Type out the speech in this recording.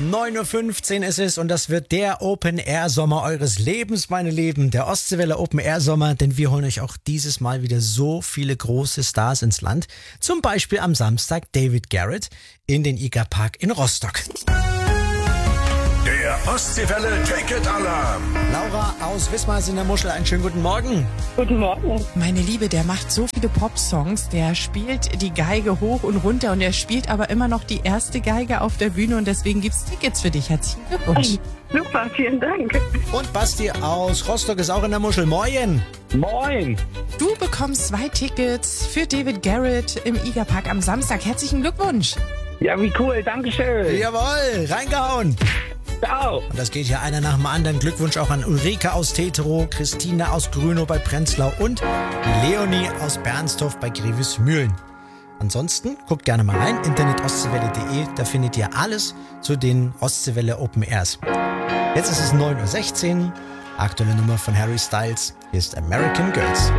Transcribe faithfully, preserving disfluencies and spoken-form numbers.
neun Uhr fünfzehn ist es und das wird der Open-Air-Sommer eures Lebens, meine Lieben. Der Ostseewelle Open-Air-Sommer, denn wir holen euch auch dieses Mal wieder so viele große Stars ins Land. Zum Beispiel am Samstag David Garrett in den I G A Park in Rostock. Der Ostseewelle Ticket-Alarm. Laura aus Wismar ist in der Muschel. Einen schönen guten Morgen. Guten Morgen. Meine Liebe, der macht so viele Popsongs, der spielt die Geige hoch und runter und er spielt aber immer noch die erste Geige auf der Bühne und deswegen gibt's Tickets für dich. Herzlichen Glückwunsch. Super, vielen Dank. Und Basti aus Rostock ist auch in der Muschel. Moin. Moin! Du bekommst zwei Tickets für David Garrett im I G A Park am Samstag. Herzlichen Glückwunsch. Ja, wie cool, dankeschön. Jawohl, reingehauen. Ciao. Und das geht hier einer nach dem anderen. Glückwunsch auch an Ulrike aus Tetero, Christine aus Grünow bei Prenzlau und Leonie aus Bernstorf bei Grevesmühlen. Ansonsten guckt gerne mal rein, internet ostseewelle punkt de, da findet ihr alles zu den Ostseewelle Open Airs. Jetzt ist es neun Uhr sechzehn, aktuelle Nummer von Harry Styles. Hier ist American Girls.